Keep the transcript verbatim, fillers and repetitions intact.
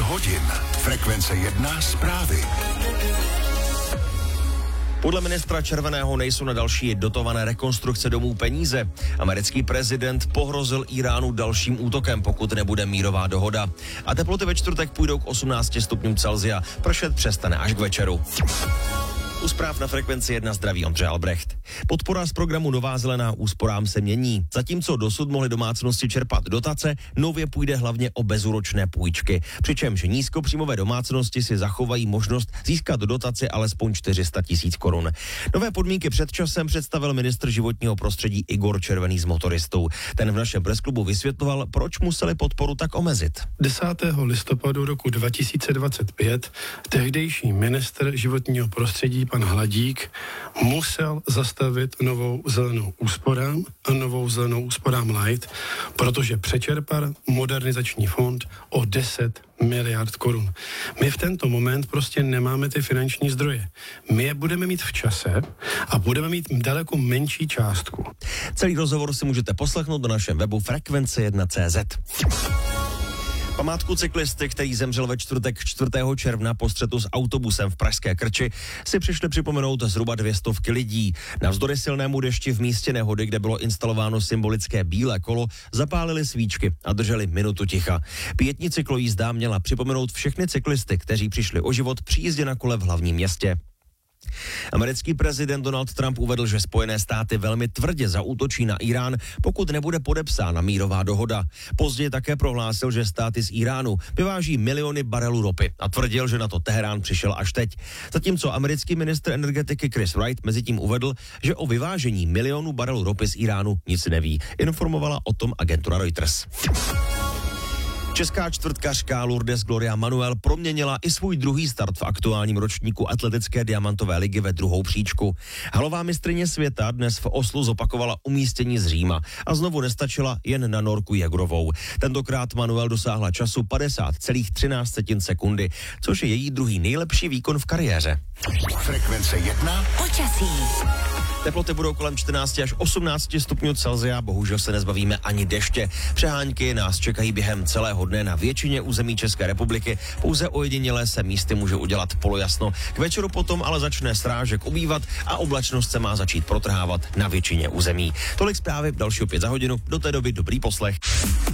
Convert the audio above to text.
hodin. Frekvence jedna zprávy. Podle ministra Červeného nejsou na další dotované rekonstrukce domů peníze. Americký prezident pohrozil Íránu dalším útokem, pokud nebude mírová dohoda. A teploty ve čtvrtek půjdou k osmnácti stupňům Celsia. Pršet přestane až k večeru. U zpráv na Frekvenci jedna zdraví Ondřej Albrecht. Podpora z programu Nová zelená úsporám se mění. Zatímco dosud mohly domácnosti čerpat dotace, nově půjde hlavně o bezúročné půjčky. Přičemž nízkopříjmové domácnosti si zachovají možnost získat dotaci alespoň čtyři sta tisíc korun. Nové podmínky před časem představil ministr životního prostředí Igor Červený s motoristou. Ten v našem presklubu vysvětloval, proč museli podporu tak omezit. desátého listopadu roku dva tisíce dvacet pět tehdejší ministr životního prostředí pan Hladík musel zastavit novou zelenou úsporám a novou zelenou úsporám light, protože přečerpal modernizační fond o deset miliard korun. My v tento moment prostě nemáme ty finanční zdroje. My je budeme mít v čase a budeme mít daleko menší částku. Celý rozhovor si můžete poslechnout na našem webu frekvence jedna tečka cé zet. Památku cyklisty, který zemřel ve čtvrtek čtvrtého června po střetu s autobusem v pražské Krči, si přišli připomenout zhruba dvě stovky lidí. Navzdory silnému dešti v místě nehody, kde bylo instalováno symbolické bílé kolo, zapálili svíčky a drželi minutu ticha. Pětní cyklojízda měla připomenout všechny cyklisty, kteří přišli o život při jízdě na kole v hlavním městě. Americký prezident Donald Trump uvedl, že Spojené státy velmi tvrdě zaútočí na Írán, pokud nebude podepsána mírová dohoda. Později také prohlásil, že státy z Íránu vyváží miliony barelů ropy a tvrdil, že na to Teherán přišel až teď. Zatímco americký ministr energetiky Chris Wright mezitím uvedl, že o vyvážení milionů barelů ropy z Íránu nic neví. Informovala o tom agentura Reuters. Česká čtvrtkařka Lourdes Gloria Manuel proměnila i svůj druhý start v aktuálním ročníku atletické diamantové ligy ve druhou příčku. Halová mistryně světa dnes v Oslu zopakovala umístění z Říma a znovu nestačila jen na Norku Jegrovou. Tentokrát Manuel dosáhla času padesát celá třináct sekundy, což je její druhý nejlepší výkon v kariéře. Frekvence jedna. Počasí. Teploty budou kolem čtrnácti až osmnácti stupňů Celsia, bohužel se nezbavíme ani deště. Přehánky nás čekají během celého dne na většině území České republiky, pouze ojedinělé se místy může udělat polojasno. K večeru potom ale začne srážek ubývat a oblačnost se má začít protrhávat na většině území. Tolik zprávy, další opět za hodinu, do té doby dobrý poslech.